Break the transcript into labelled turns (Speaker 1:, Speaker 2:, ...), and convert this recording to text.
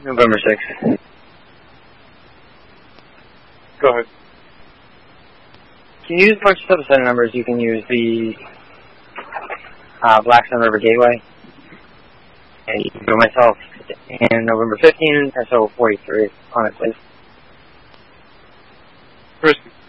Speaker 1: November 6th.
Speaker 2: Go ahead.
Speaker 1: Can you use a bunch of subset numbers? You can use the Black Sun River Gateway. And you can go myself and November 15, SO 43 on it, please.
Speaker 2: Kristen.